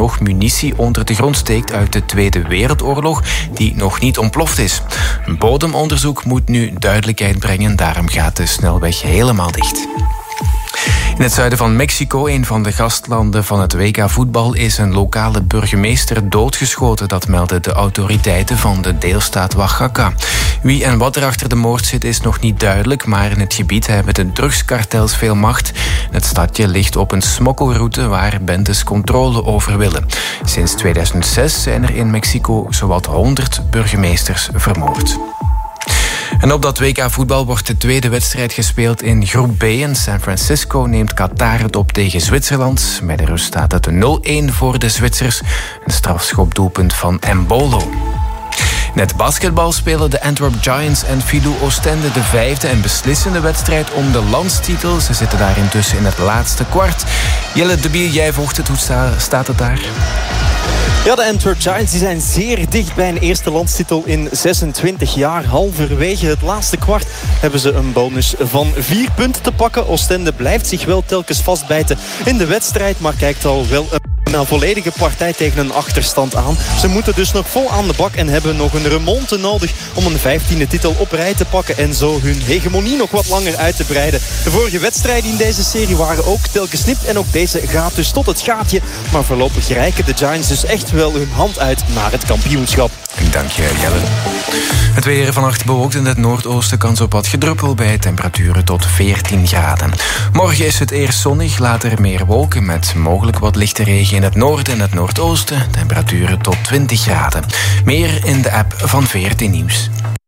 nog munitie onder de grond steekt uit de Tweede Wereldoorlog die nog niet ontploft is. Een bodemonderzoek moet nu duidelijkheid brengen, daarom gaat de snelweg helemaal dicht. In het zuiden van Mexico, een van de gastlanden van het WK voetbal, is een lokale burgemeester doodgeschoten. Dat melden de autoriteiten van de deelstaat Oaxaca. Wie en wat er achter de moord zit is nog niet duidelijk, maar in het gebied hebben de drugskartels veel macht. Het stadje ligt op een smokkelroute waar bendes controle over willen. Sinds 2006 zijn er in Mexico zowat 100 burgemeesters vermoord. En op dat WK-voetbal wordt de tweede wedstrijd gespeeld in groep B. In San Francisco neemt Qatar het op tegen Zwitserland. Bij de rust staat het 0-1 voor de Zwitsers. Een strafschopdoelpunt van Embolo. In het basketbal spelen de Antwerp Giants en Filou Oostende de vijfde en beslissende wedstrijd om de landstitel. Ze zitten daar intussen in het laatste kwart. Jelle de Biel, jij volgt het. Hoe staat het daar? Ja, de Antwerp Giants die zijn zeer dicht bij een eerste landstitel in 26 jaar. Halverwege het laatste kwart hebben ze een bonus van 4 punten te pakken. Oostende blijft zich wel telkens vastbijten in de wedstrijd, maar kijkt al wel een volledige partij tegen een achterstand aan. Ze moeten dus nog vol aan de bak en hebben nog een remonte nodig om een 15e titel op rij te pakken en zo hun hegemonie nog wat langer uit te breiden. De vorige wedstrijden in deze serie waren ook telkens nipt en ook deze gaat dus tot het gaatje. Maar voorlopig reiken de Giants dus echt wel hun hand uit naar het kampioenschap. Dank je, Jelle. Het weer vannacht bewolkt in het noordoosten, kans op wat gedruppel bij temperaturen tot 14 graden. Morgen is het eerst zonnig, later meer wolken met mogelijk wat lichte regen in het noorden en het noordoosten. Temperaturen tot 20 graden. Meer in de app van VRT Nieuws.